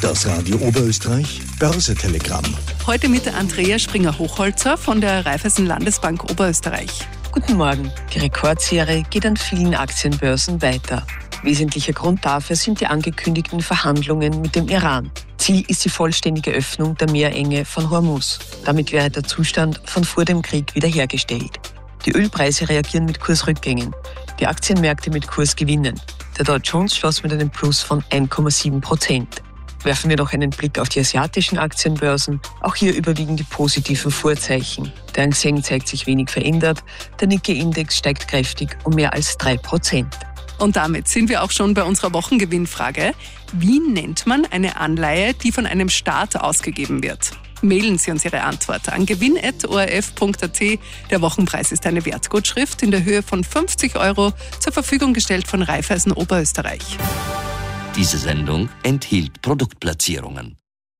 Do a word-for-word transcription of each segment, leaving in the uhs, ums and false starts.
Das Radio Oberösterreich Börsetelegramm. Heute mit der Andrea Springer-Hochholzer von der Raiffeisen Landesbank Oberösterreich. Guten Morgen. Die Rekordserie geht an vielen Aktienbörsen weiter. Wesentlicher Grund dafür sind die angekündigten Verhandlungen mit dem Iran. Ziel ist die vollständige Öffnung der Meerenge von Hormuz. Damit wäre der Zustand von vor dem Krieg wiederhergestellt. Die Ölpreise reagieren mit Kursrückgängen, die Aktienmärkte mit Kursgewinnen. Der Dow Jones schloss mit einem Plus von eins Komma sieben Prozent. Werfen wir noch einen Blick auf die asiatischen Aktienbörsen. Auch hier überwiegen die positiven Vorzeichen. Der Hang Seng zeigt sich wenig verändert, der Nikkei-Index steigt kräftig um mehr als drei Prozent. Und damit sind wir auch schon bei unserer Wochengewinnfrage. Wie nennt man eine Anleihe, die von einem Staat ausgegeben wird? Mailen Sie uns Ihre Antwort an gewinn at o r f punkt a t. Der Wochenpreis ist eine Wertgutschrift in der Höhe von fünfzig Euro, zur Verfügung gestellt von Raiffeisen Oberösterreich. Diese Sendung enthielt Produktplatzierungen.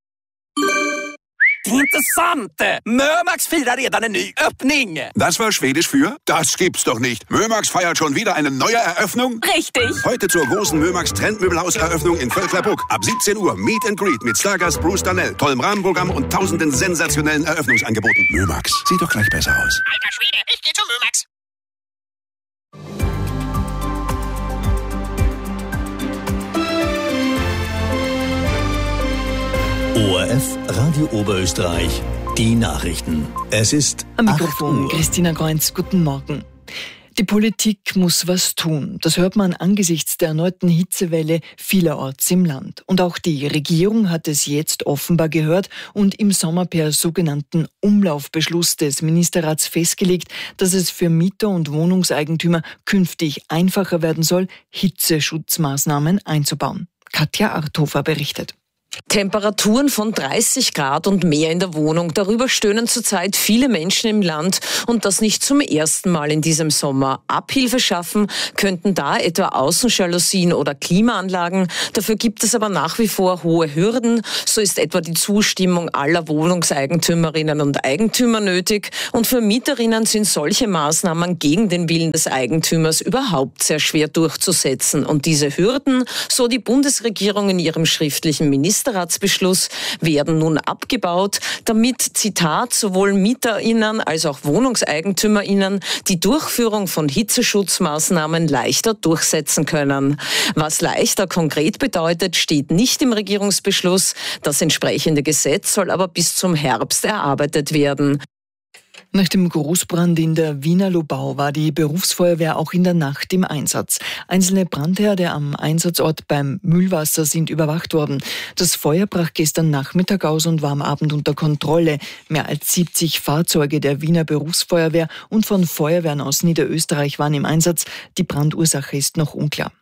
Intressante! Mömax firar redan en ny öppning! Das war Schwedisch für? Das gibt's doch nicht. Mömax feiert schon wieder eine neue Eröffnung? Richtig! Heute zur großen Mömax Trendmöbelhaus-Eröffnung in Völklerbruck. Ab siebzehn Uhr Meet and Greet mit Stargast Bruce Darnell, tollem Rahmenprogramm und tausenden sensationellen Eröffnungsangeboten. Mömax, sieht doch gleich besser aus. Alter Schwede, ich geh zu Mömax! O R F Radio Oberösterreich, die Nachrichten. Es ist Am acht Mikrofon Uhr. Christina Greunz, guten Morgen. Die Politik muss was tun. Das hört man angesichts der erneuten Hitzewelle vielerorts im Land. Und auch die Regierung hat es jetzt offenbar gehört und im Sommer per sogenannten Umlaufbeschluss des Ministerrats festgelegt, dass es für Mieter und Wohnungseigentümer künftig einfacher werden soll, Hitzeschutzmaßnahmen einzubauen. Katja Arthofer berichtet. Temperaturen von dreißig Grad und mehr in der Wohnung. Darüber stöhnen zurzeit viele Menschen im Land und das nicht zum ersten Mal in diesem Sommer. Abhilfe schaffen könnten da etwa Außenjalousien oder Klimaanlagen. Dafür gibt es aber nach wie vor hohe Hürden. So ist etwa die Zustimmung aller Wohnungseigentümerinnen und Eigentümer nötig. Und für Mieterinnen sind solche Maßnahmen gegen den Willen des Eigentümers überhaupt sehr schwer durchzusetzen. Und diese Hürden, so die Bundesregierung in ihrem schriftlichen Ministerrat, Ministerratsbeschluss, werden nun abgebaut, damit, Zitat, sowohl MieterInnen als auch WohnungseigentümerInnen die Durchführung von Hitzeschutzmaßnahmen leichter durchsetzen können. Was leichter konkret bedeutet, steht nicht im Regierungsbeschluss. Das entsprechende Gesetz soll aber bis zum Herbst erarbeitet werden. Nach dem Großbrand in der Wiener Lobau war die Berufsfeuerwehr auch in der Nacht im Einsatz. Einzelne Brandherde am Einsatzort beim Mühlwasser sind überwacht worden. Das Feuer brach gestern Nachmittag aus und war am Abend unter Kontrolle. Mehr als siebzig Fahrzeuge der Wiener Berufsfeuerwehr und von Feuerwehren aus Niederösterreich waren im Einsatz. Die Brandursache ist noch unklar.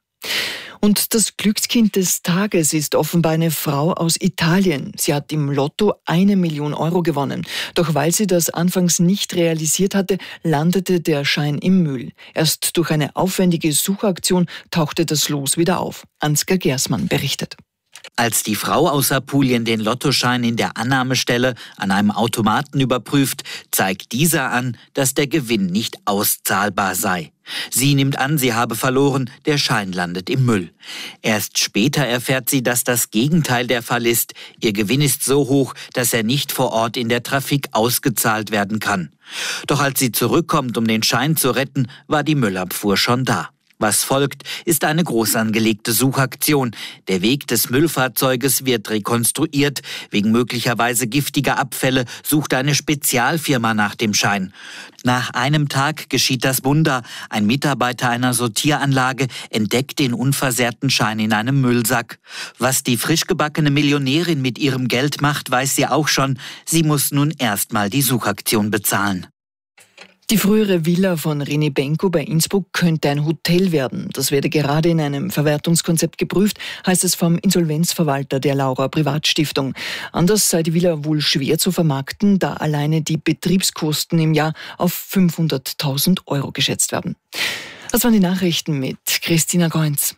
Und das Glückskind des Tages ist offenbar eine Frau aus Italien. Sie hat im Lotto eine Million Euro gewonnen. Doch weil sie das anfangs nicht realisiert hatte, landete der Schein im Müll. Erst durch eine aufwendige Suchaktion tauchte das Los wieder auf. Ansgar Gersmann berichtet. Als die Frau aus Apulien den Lottoschein in der Annahmestelle an einem Automaten überprüft, zeigt dieser an, dass der Gewinn nicht auszahlbar sei. Sie nimmt an, sie habe verloren, der Schein landet im Müll. Erst später erfährt sie, dass das Gegenteil der Fall ist. Ihr Gewinn ist so hoch, dass er nicht vor Ort in der Trafik ausgezahlt werden kann. Doch als sie zurückkommt, um den Schein zu retten, war die Müllabfuhr schon da. Was folgt, ist eine groß angelegte Suchaktion. Der Weg des Müllfahrzeuges wird rekonstruiert. Wegen möglicherweise giftiger Abfälle sucht eine Spezialfirma nach dem Schein. Nach einem Tag geschieht das Wunder. Ein Mitarbeiter einer Sortieranlage entdeckt den unversehrten Schein in einem Müllsack. Was die frischgebackene Millionärin mit ihrem Geld macht, weiß sie auch schon. Sie muss nun erstmal die Suchaktion bezahlen. Die frühere Villa von René Benko bei Innsbruck könnte ein Hotel werden. Das werde gerade in einem Verwertungskonzept geprüft, heißt es vom Insolvenzverwalter der Laura Privatstiftung. Anders sei die Villa wohl schwer zu vermarkten, da alleine die Betriebskosten im Jahr auf fünfhunderttausend Euro geschätzt werden. Das waren die Nachrichten mit Christina Greunz.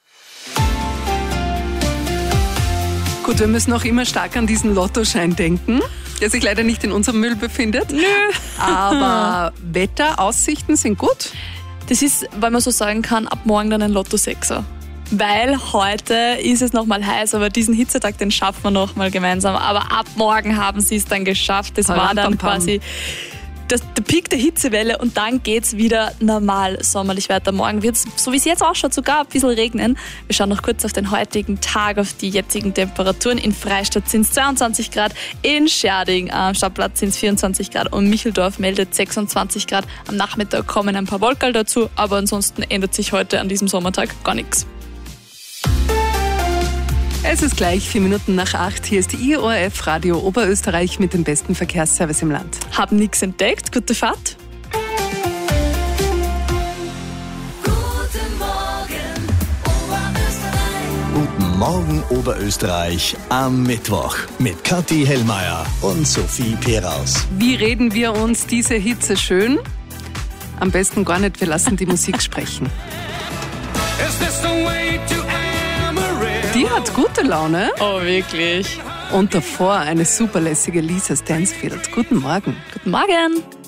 Gut, wir müssen auch immer stark an diesen Lottoschein denken, der sich leider nicht in unserem Müll befindet. Nö. Aber Wetteraussichten sind gut. Das ist, weil man so sagen kann, ab morgen dann ein Lotto-Sechser. weil heute ist es nochmal heiß, aber diesen Hitzetag, den schaffen wir nochmal gemeinsam. Aber ab morgen haben sie es dann geschafft. Das war dann quasi das, der Peak der Hitzewelle und dann geht's wieder normal sommerlich weiter. Morgen wird es, so wie es jetzt ausschaut, sogar ein bisschen regnen. Wir schauen noch kurz auf den heutigen Tag, auf die jetzigen Temperaturen. In Freistadt sind es zweiundzwanzig Grad, in Scherding am Stadtplatz sind es vierundzwanzig Grad und Micheldorf meldet sechsundzwanzig Grad. Am Nachmittag kommen ein paar Wolken dazu, aber ansonsten ändert sich heute an diesem Sommertag gar nichts. Es ist gleich vier Minuten nach acht. Hier ist die I O R F Radio Oberösterreich mit dem besten Verkehrsservice im Land. Haben nichts entdeckt. Gute Fahrt. Guten Morgen, Oberösterreich. Guten Morgen, Oberösterreich am Mittwoch mit Kathi Hellmeier und Sophie Peraus. Wie reden wir uns diese Hitze schön? Am besten gar nicht, wir lassen die Musik sprechen. Die hat gute Laune. Oh, wirklich. Und davor eine superlässige Lisa Stansfield. Guten Morgen. Guten Morgen.